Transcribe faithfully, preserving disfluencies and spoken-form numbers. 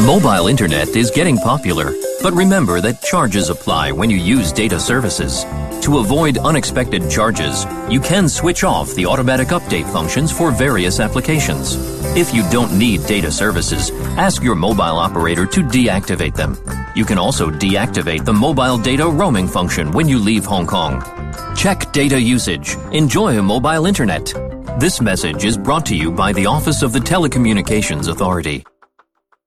Mobile internet is getting popular, but remember that charges apply when you use data services. To avoid unexpected charges, you can switch off the automatic update functions for various applications. If you don't need data services, ask your mobile operator to deactivate them. You can also deactivate the mobile data roaming function when you leave Hong Kong. Check data usage. Enjoy mobile internet. This message is brought to you by the Office of the Telecommunications Authority.